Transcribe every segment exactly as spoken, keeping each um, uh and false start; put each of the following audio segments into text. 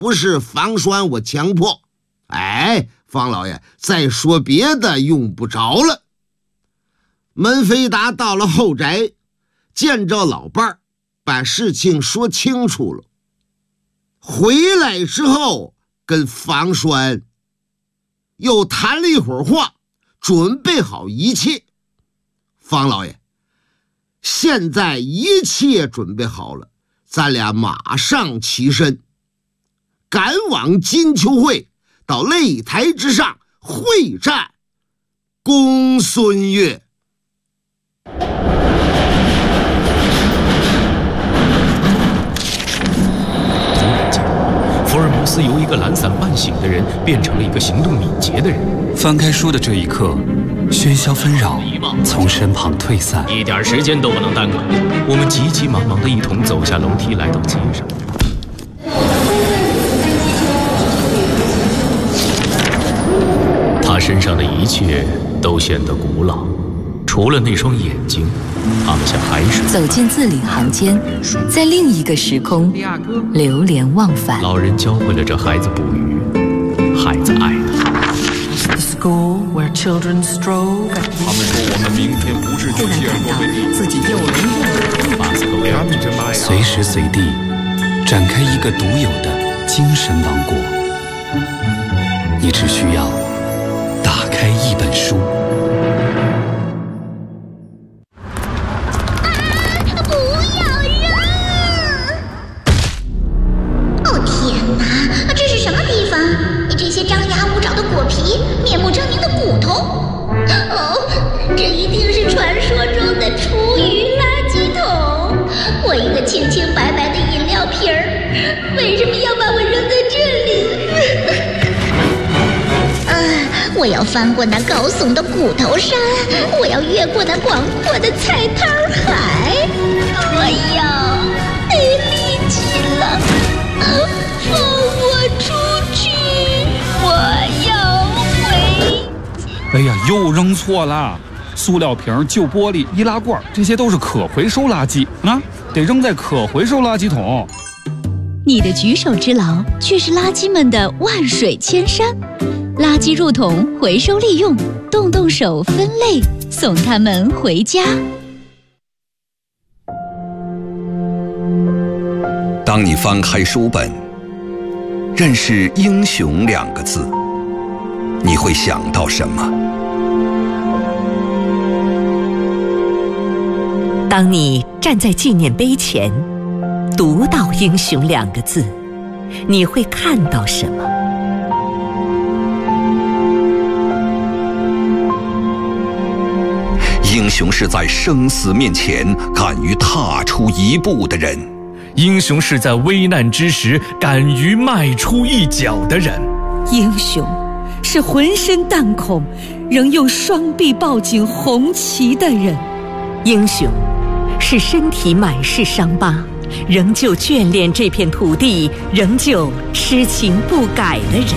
不是房栓我强迫。哎，方老爷，再说别的用不着了。门飞达到了后宅，见着老伴儿，把事情说清楚了。回来之后，跟房栓又谈了一会儿话，准备好一切。方老爷，现在一切准备好了，咱俩马上起身，赶往金秋会，到擂台之上会战公孙越。 福尔摩斯由一个懒散半醒的人变成了一个行动敏捷的人。 翻开书的这一刻，喧嚣纷扰从身旁退散， 一点时间都不能耽搁。我们急急忙忙地一同走下楼梯，来到街上。他身上的一切都显得古老，除了那双眼睛，他们像海水。 走进字里行间，在另一个时空流连忘返。 老人教会了这孩子捕鱼，孩子爱他。 他们说我们明天不是去见过自己诱人马斯克维尔随时随地展开一个独有的精神王国。你只需要打开一本书。 面目狰狞的骨头，哦，这一定是传说中的厨余垃圾桶。我一个清清白白的饮料瓶儿，为什么要把我扔在这里？啊！我要翻过那高耸的骨头山，我要越过那广阔的菜摊海，我要没力气了，放我出去！我要。 哎呀，又扔错了！塑料瓶、旧玻璃、易拉罐，这些都是可回收垃圾啊，得扔在可回收垃圾桶。 你的举手之劳，却是垃圾们的万水千山。垃圾入桶，回收利用，动动手分类，送他们回家。 当你翻开书本，认识英雄两个字，你会想到什么？ 当你站在纪念碑前，读到英雄两个字，你会看到什么？ 英雄是在生死面前敢于踏出一步的人， 英雄是在危难之时敢于迈出一脚的人， 英雄是浑身弹孔仍用双臂抱紧红旗的人，英雄是身体满是伤疤仍旧眷恋这片土地，仍旧痴情不改的人。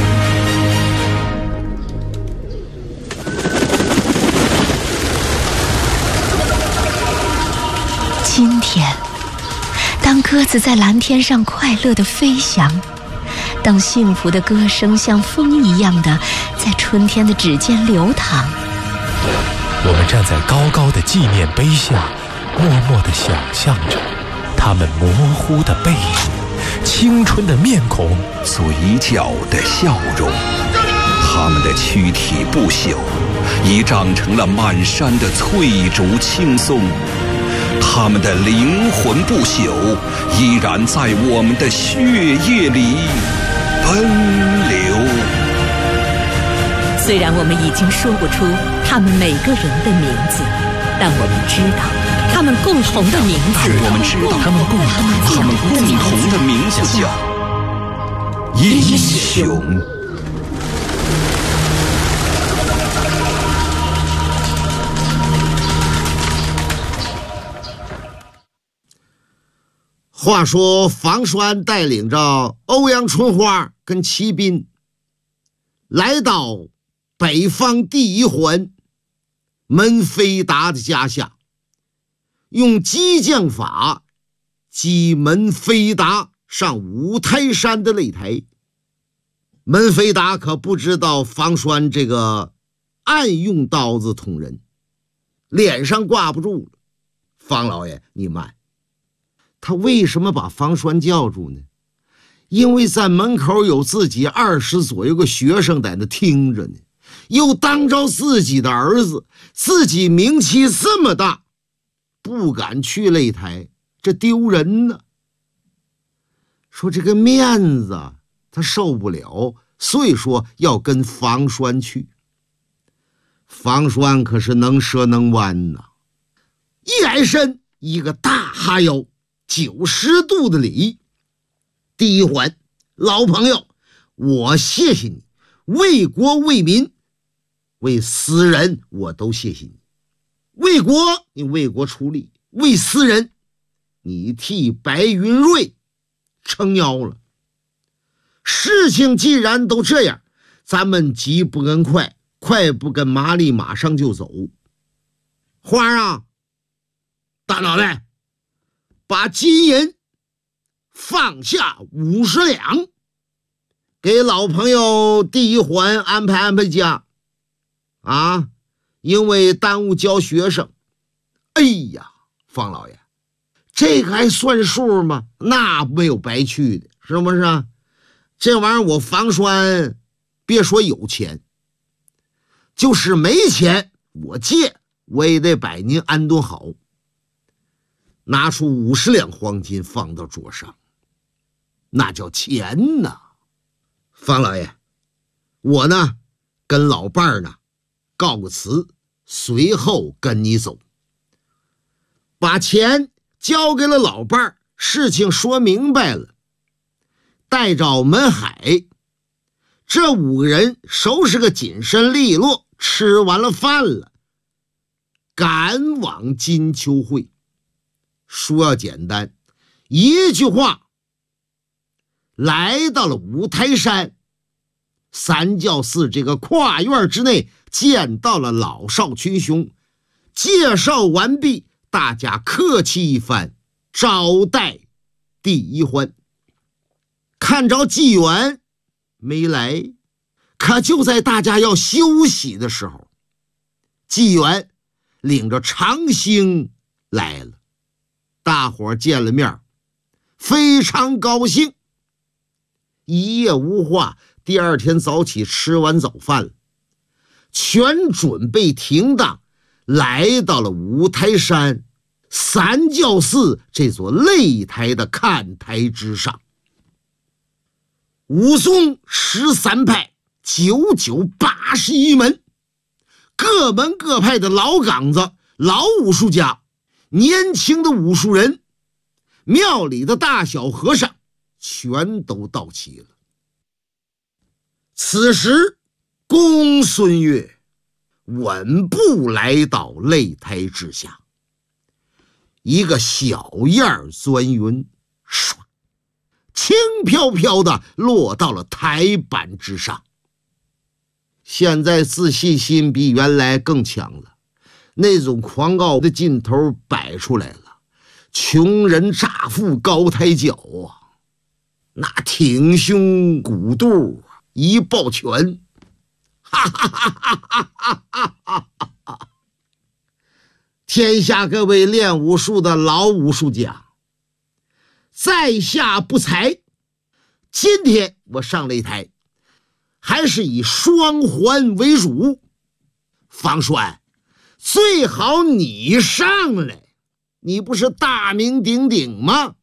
今天，当鸽子在蓝天上快乐地飞翔，当幸福的歌声像风一样的在春天的指尖流淌， 我们站在高高的纪念碑下，默默地想象着他们模糊的背影，青春的面孔， 嘴角的笑容。他们的躯体不朽，已长成了满山的翠竹青松。他们的灵魂不朽，依然在我们的血液里奔流。 虽然我们已经说不出他们每个人的名字，但我们知道他们共同的名字。 我们知道他们共同他们共同的名字叫英雄。 话说房栓带领着欧阳春花跟骑兵来到北方第一环门飞达的家下，用激将法击门飞达上五台山的擂台。门飞达可不知道方栓这个暗用刀子捅人，脸上挂不住了。方老爷，你慢。他为什么把方栓叫住呢？因为在门口有自己二十左右个学生在那听着呢，又当着自己的儿子，自己名气这么大，不敢去擂台，这丢人呢。说这个面子他受不了，所以说要跟方栓去。方栓可是能折能弯呐，一矮身一个大哈腰，九十度的礼。第一环，老朋友，我谢谢你，为国为民为私人我都谢谢你。为国你为国出力，为私人你替白云瑞撑腰了。事情既然都这样，咱们急不跟快，快不跟麻利，马上就走。花儿啊，大脑袋，把金银放下五十两，给老朋友第一环安排安排家啊，因为耽误教学生。哎呀，方老爷，这个还算数吗？那没有白去的，是不是？这玩意儿我方栓别说有钱，就是没钱我借我也得把您安顿好。拿出五十两黄金放到桌上，那叫钱呐。方老爷，我呢跟老伴儿呢告个辞，随后跟你走。把钱交给了老伴儿，事情说明白了，带着门海，这五个人收拾个谨慎利落，吃完了饭了，赶往金秋会。说要简单，一句话，来到了五台山三教寺这个跨院之内，见到了老少群雄，介绍完毕，大家客气一番，招待第一欢。看着纪元没来，可就在大家要休息的时候，纪元领着长兴来了。大伙见了面，非常高兴。一夜无话，第二天早起吃完早饭了，全准备停当，来到了五台山三教寺这座擂台的看台之上。武松十三派，九九八十一门，各门各派的老岗子、老武术家，年轻的武术人，庙里的大小和尚全都到齐了。此时公孙越稳步来到擂台之下，一个小燕钻云，唰，轻飘飘的落到了台板之上。现在自信心比原来更强了，那种狂傲的劲头摆出来了，穷人乍富高抬脚啊，那挺胸鼓肚一抱拳，哈哈哈哈哈哈哈哈！天下各位练武术的老武术家，在下不才，今天我上擂台还是以双环为主。方栓，最好你上来，你不是大名鼎鼎吗？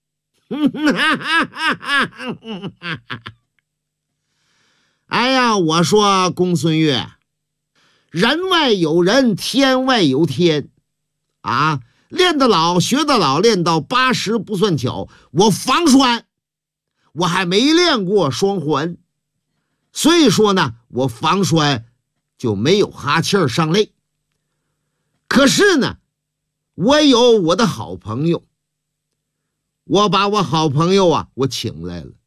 哎呀，我说公孙越，人外有人，天外有天啊！练得老学得老，练到八十不算巧。我方栓我还没练过双环，所以说呢，我方栓就没有哈气儿上擂。可是呢，我有我的好朋友，我把我好朋友啊我请来了。